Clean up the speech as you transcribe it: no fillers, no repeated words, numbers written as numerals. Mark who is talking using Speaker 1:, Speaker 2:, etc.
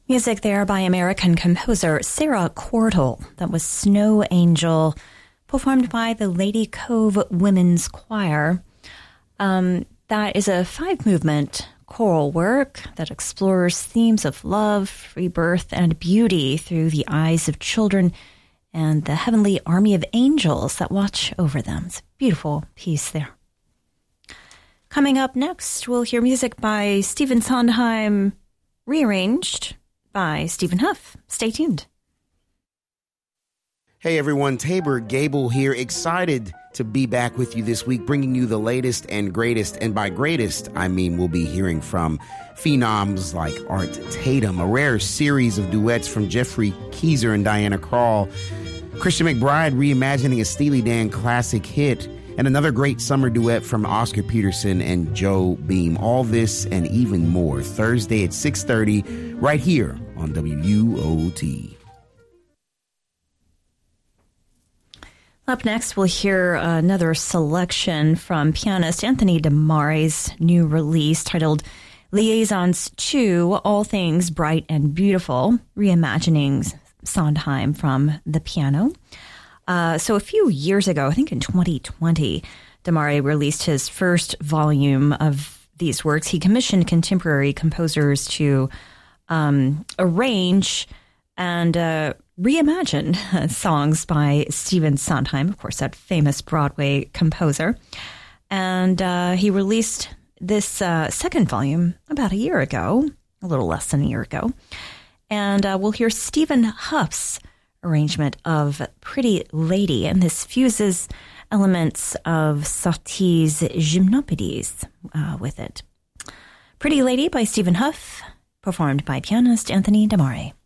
Speaker 1: Music there by American composer Sarah Cordell. That was Snow Angel, performed by the Lady Cove Women's Choir. That is a 5-movement choral work that explores themes of love, rebirth, and beauty through the eyes of children and the heavenly army of angels that watch over them. It's a beautiful piece there. Coming up next, we'll hear music by Stephen Sondheim, rearranged by Stephen Huff. Stay tuned.
Speaker 2: Hey everyone, Tabor Gable here, excited to be back with you this week, bringing you the latest and greatest. And by greatest, I mean we'll be hearing from phenoms like Art Tatum, a rare series of duets from Jeffrey Keezer and Diana Krall, Christian McBride reimagining a Steely Dan classic hit, and another great summer duet from Oscar Peterson and Joe Beam. All this and even more, Thursday at 6:30, right here on WUOT.
Speaker 1: Up next, we'll hear another selection from pianist Anthony DeMare's new release titled Liaisons 2, All Things Bright and Beautiful, reimagining Sondheim from the piano. So a few years ago, I think in 2020, DeMare released his first volume of these works. He commissioned contemporary composers to arrange and reimagine songs by Stephen Sondheim, of course, that famous Broadway composer. And he released this second volume about a year ago, a little less than a year ago. And we'll hear Stephen Huff's arrangement of Pretty Lady, and this fuses elements of Satie's Gymnopédies with it. Pretty Lady by Stephen Huff, performed by pianist Anthony DeMare.